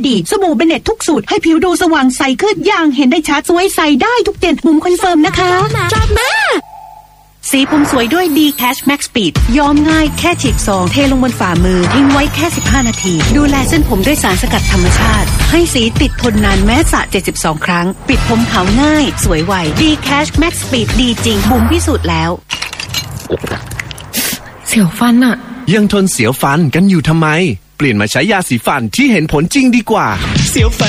ดีสบู่เบเน็ตทุกสูตรให้ผิวดูสว่างใสขึ้นอย่างเห็นได้ชัดสวยใสได้ทุกเดือนบุ๋มคอนเฟิร์มนะคะจับมาสีผมสวยด้วย D-Cash Max Speed ย้อมง่ายแค่ฉีกซองเทลงบนฝ่ามือทิ้งไว้แค่15นาทีดูแลเส้นผมด้วยสารสกัดธรรมชาติให้สีติดทนนานแม้สระ72ครั้งปิดผมขาวง่ายสวยไว D-Cash Max Speed ดีจริงบุ๋มพิสูจน์แล้วเสียวฟันอะยังทนเสียวฟันกันอยู่ทำไมเปลี่ยนมาใช้ยาสีฟันที่เห็นผลจริงดีกว่าเสียวฟัน